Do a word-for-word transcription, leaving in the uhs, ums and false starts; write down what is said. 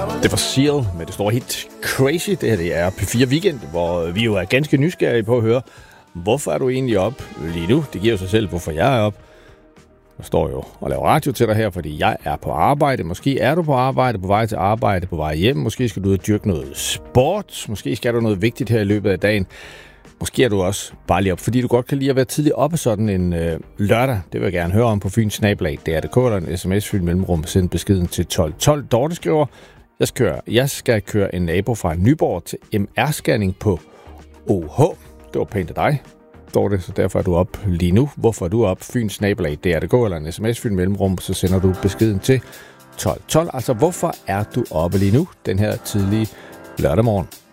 Det var Seal med det store hit Crazy. Det her det er P fire Weekend, hvor vi jo er ganske nysgerrige på at høre, hvorfor er du egentlig op lige nu? Det giver jo sig selv, hvorfor jeg er op. Jeg står jo og laver radio til dig her, fordi jeg er på arbejde. Måske er du på arbejde, på vej til arbejde, på vej hjem. Måske skal du ud og dyrke noget sport. Måske skal du noget vigtigt her i løbet af dagen. Måske er du også bare lige op, fordi du godt kan lide at være tidligt oppe sådan en øh, lørdag. Det vil jeg gerne høre om på Fyns Snablag. Det er det eller en sms fyldt mellemrum. Send beskeden til tolv tolv. Dorte skriver, jeg skal, køre, jeg skal køre en nabo fra Nyborg til M R-scanning på O H. Det var pænt af dig, Dorte, så derfor er du op lige nu. Hvorfor er du op? Fyns Snablag. Det er det eller en sms fyldt mellemrum. Så sender du beskeden til tolv tolv. Altså, hvorfor er du oppe lige nu den her tidlige lørdag morgen?